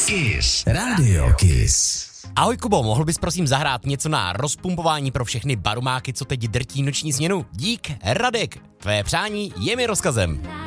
Kiss. Radio Kiss. Ahoj Kubo, mohl bys prosím zahrát něco na rozpumpování pro všechny barumáky, co teď drtí noční směnu? Dík, Radek, tvé přání je mi rozkazem.